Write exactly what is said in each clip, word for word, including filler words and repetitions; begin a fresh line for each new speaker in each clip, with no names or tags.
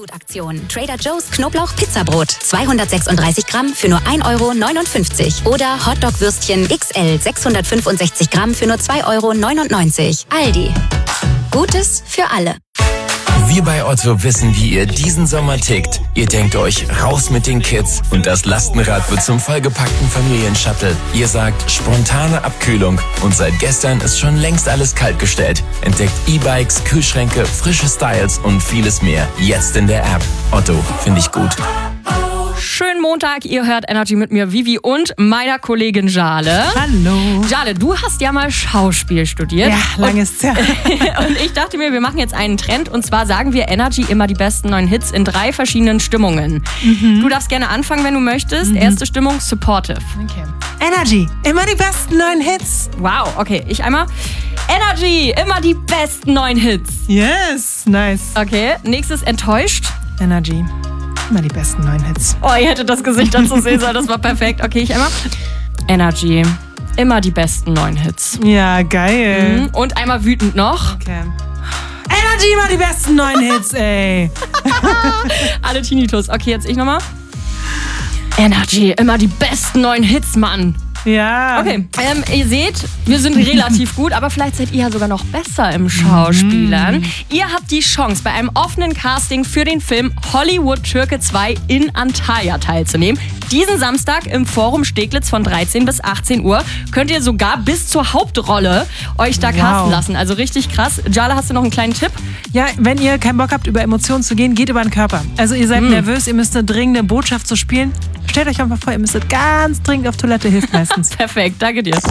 Aktion. Trader Joe's Knoblauch-Pizzabrot. zweihundertsechsunddreißig Gramm für nur ein Euro neunundfünfzig. Oder Hotdog-Würstchen X L sechshundertfünfundsechzig Gramm für nur zwei Euro neunundneunzig. Aldi. Gutes für alle.
Wir bei Otto wissen, wie ihr diesen Sommer tickt. Ihr denkt euch, raus mit den Kids und das Lastenrad wird zum vollgepackten Familienshuttle. Ihr sagt, spontane Abkühlung und seit gestern ist schon längst alles kaltgestellt. Entdeckt E-Bikes, Kühlschränke, frische Styles und vieles mehr. Jetzt in der App. Otto, finde ich gut.
Schönen Montag, ihr hört Energy mit mir, Vivi und meiner Kollegin Jale.
Hallo.
Jale, du hast ja mal Schauspiel studiert.
Ja, lange ist es ja.
Und ich dachte mir, wir machen jetzt einen Trend und zwar sagen wir Energy immer die besten neuen Hits in drei verschiedenen Stimmungen. Mhm. Du darfst gerne anfangen, wenn du möchtest. Mhm. Erste Stimmung, supportive.
Okay. Energy, immer die besten neuen Hits.
Wow, okay, ich einmal. Energy, immer die besten neuen Hits.
Yes, nice.
Okay, nächstes, enttäuscht.
Energy. Immer die besten neuen Hits.
Oh, ihr hättet das Gesicht dazu sehen sollen, das war perfekt. Okay, ich einmal. Energy. Immer die besten neuen Hits.
Ja, geil.
Mhm. Und einmal wütend noch.
Okay. Energy, immer die besten neuen Hits, ey.
Alle Tinnitus. Okay, jetzt ich nochmal. Energy. Immer die besten neuen Hits, Mann.
Ja.
Okay, ähm, ihr seht, wir sind relativ gut, aber vielleicht seid ihr ja sogar noch besser im Schauspielern. Mhm. Ihr habt die Chance, bei einem offenen Casting für den Film Hollywood Türke zwei in Antalya teilzunehmen. Diesen Samstag im Forum Steglitz von dreizehn bis achtzehn Uhr könnt ihr sogar bis zur Hauptrolle euch da casten
Wow.
lassen. Also richtig krass. Jale, hast du noch einen kleinen Tipp?
Ja, wenn ihr keinen Bock habt, über Emotionen zu gehen, geht über den Körper. Also ihr seid
Mhm.
nervös, ihr müsst eine dringende Botschaft zu spielen. Stellt euch einfach vor, ihr müsstet ganz dringend auf Toilette, hilft meistens.
Perfekt, danke dir.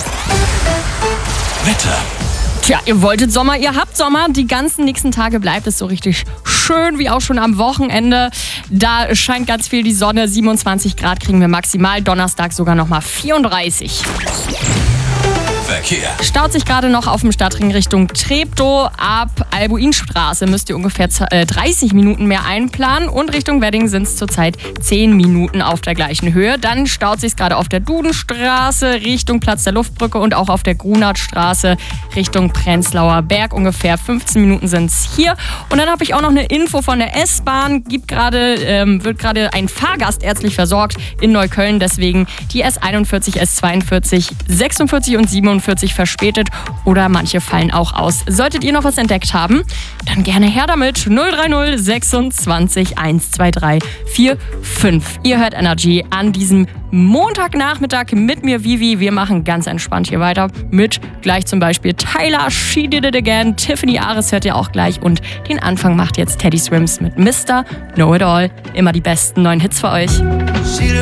Wetter.
Tja, ihr wolltet Sommer, ihr habt Sommer. Die ganzen nächsten Tage bleibt es so richtig schön, wie auch schon am Wochenende. Da scheint ganz viel die Sonne. siebenundzwanzig Grad kriegen wir maximal. Donnerstag sogar nochmal vierunddreißig.
Verkehr.
Staut sich gerade noch auf dem Stadtring Richtung Treptow. Ab Albuinstraße müsst ihr ungefähr dreißig Minuten mehr einplanen. Und Richtung Wedding sind es zurzeit zehn Minuten auf der gleichen Höhe. Dann staut sich gerade auf der Dudenstraße Richtung Platz der Luftbrücke und auch auf der Grunardstraße Richtung Prenzlauer Berg. Ungefähr fünfzehn Minuten sind es hier. Und dann habe ich auch noch eine Info von der S-Bahn. Gibt gerade, ähm, wird gerade ein Fahrgast ärztlich versorgt in Neukölln. Deswegen die S einundvierzig, S zweiundvierzig, sechsundvierzig und siebenundvierzig verspätet oder manche fallen auch aus. Solltet ihr noch was entdeckt haben, dann gerne her damit. null drei null sechsundzwanzig hundertzweiunddreißig fünfundvierzig. Ihr hört Energy an diesem Montagnachmittag mit mir, Vivi. Wir machen ganz entspannt hier weiter mit gleich zum Beispiel Tyler, She Did It Again. Tiffany Ares hört ihr auch gleich und den Anfang macht jetzt Teddy Swims mit Mister Know It All. Immer die besten neuen Hits für euch.